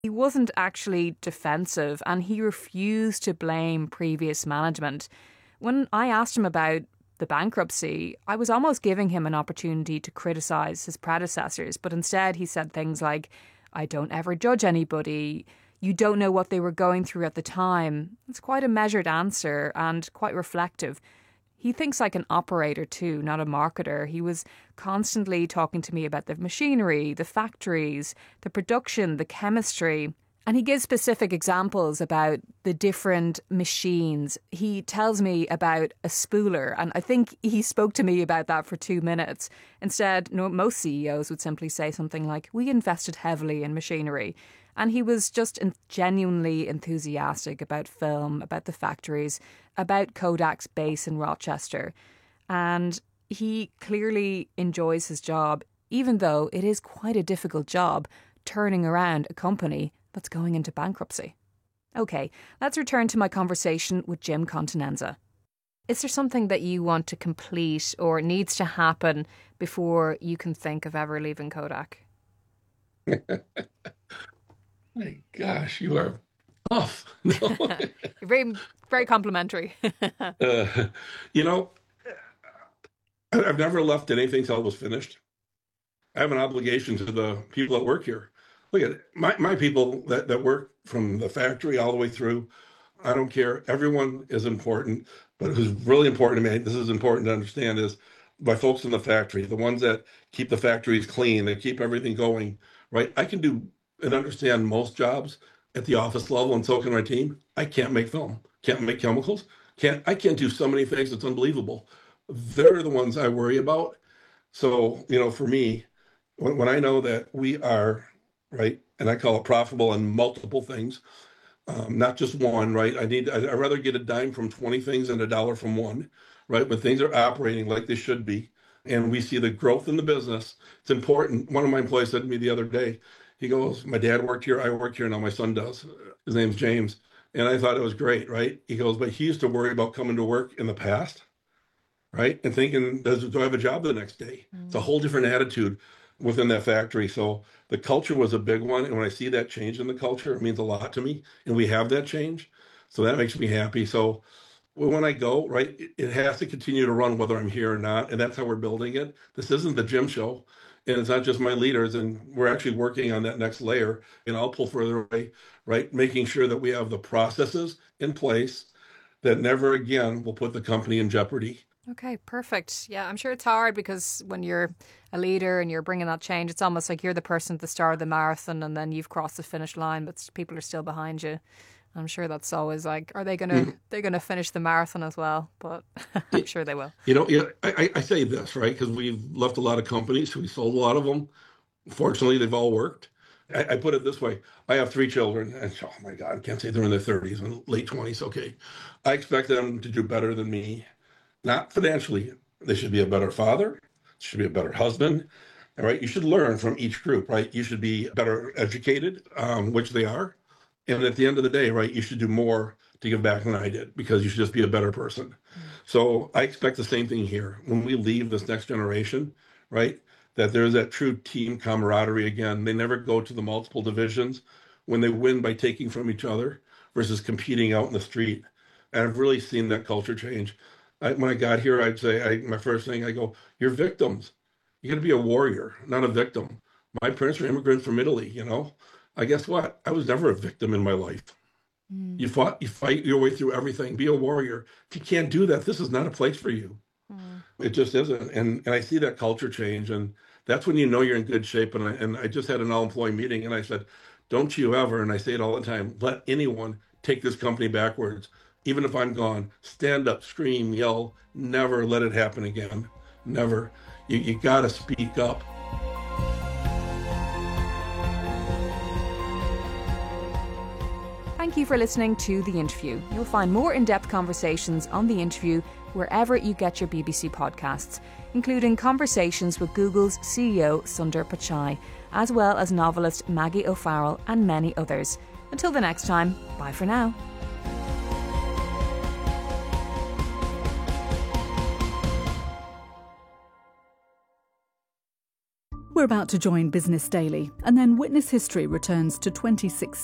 He wasn't actually defensive and he refused to blame previous management. When I asked him about the bankruptcy, I was almost giving him an opportunity to criticise his predecessors, but instead he said things like, "I don't ever judge anybody. You don't know what they were going through at the time." It's quite a measured answer and quite reflective. He thinks like an operator too, not a marketer. He was constantly talking to me about the machinery, the factories, the production, the chemistry. And he gives specific examples about the different machines. He tells me about a spooler, and I think he spoke to me about that for 2 minutes. Instead, most CEOs would simply say something like, "We invested heavily in machinery." And he was just genuinely enthusiastic about film, about the factories, about Kodak's base in Rochester. And he clearly enjoys his job, even though it is quite a difficult job turning around a company that's going into bankruptcy. Okay, let's return to my conversation with Jim Continenza. Is there something that you want to complete or needs to happen before you can think of ever leaving Kodak? My gosh, you are tough. No. You're very, very complimentary. uh, you know, I've never left anything till it was finished. I have an obligation to the people that work here. Look at it. My people that work from the factory all the way through. I don't care. Everyone is important, but who's really important to me, this is important to understand, is my folks in the factory, the ones that keep the factories clean, that keep everything going, right? I can do and understand most jobs at the office level, and so can my team. I can't make film, can't make chemicals, I can't do so many things. It's unbelievable. They're the ones I worry about. So, for me, when I know that we are, right, and I call it profitable in multiple things, not just one, right? I'd rather get a dime from 20 things than a dollar from one, right? When things are operating like they should be, and we see the growth in the business, it's important. One of my employees said to me the other day, he goes, "My dad worked here, I work here, now my son does." His name's James. And I thought it was great, right? He goes, "But he used to worry about coming to work in the past, right? And thinking, do I have a job the next day?" It's a whole different attitude within that factory. So the culture was a big one. And when I see that change in the culture, it means a lot to me. And we have that change. So that makes me happy. So when I go, right, it has to continue to run whether I'm here or not. And that's how we're building it. This isn't the gym show. And it's not just my leaders. And we're actually working on that next layer. And I'll pull further away, right? Making sure that we have the processes in place that never again will put the company in jeopardy. Okay, perfect. Yeah, I'm sure it's hard because when you're a leader and you're bringing that change, it's almost like you're the person at the start of the marathon and then you've crossed the finish line, but people are still behind you. I'm sure that's always like, are they they're gonna finish the marathon as well? But I'm sure they will. Yeah, I say this, right? Because we've left a lot of companies, we sold a lot of them. Fortunately, they've all worked. I put it this way. I have 3 children, and oh my God, I can't say they're in their 30s and late 20s. Okay. I expect them to do better than me. Not financially. They should be a better father, should be a better husband. All right. You should learn from each group, right? You should be better educated, which they are. And at the end of the day, right, you should do more to give back than I did because you should just be a better person. So I expect the same thing here. When we leave this next generation, right, that there's that true team camaraderie again. They never go to the multiple divisions when they win by taking from each other versus competing out in the street. And I've really seen that culture change. When I got here, I'd say, my first thing, I go, "You're victims. You got to be a warrior, not a victim." My parents were immigrants from Italy. I guess what? I was never a victim in my life. You fight your way through everything. Be a warrior. If you can't do that, this is not a place for you. It just isn't. And I see that culture change, and that's when you know you're in good shape. And I just had an all-employee meeting, and I said, "Don't you ever," and I say it all the time, "let anyone take this company backwards. Even if I'm gone, stand up, scream, yell. Never let it happen again. Never. You got to speak up." Thank you for listening to The Interview. You'll find more in-depth conversations on The Interview wherever you get your BBC podcasts, including conversations with Google's CEO Sundar Pichai, as well as novelist Maggie O'Farrell and many others. Until the next time, bye for now. We're about to join Business Daily, and then Witness History returns to 2016.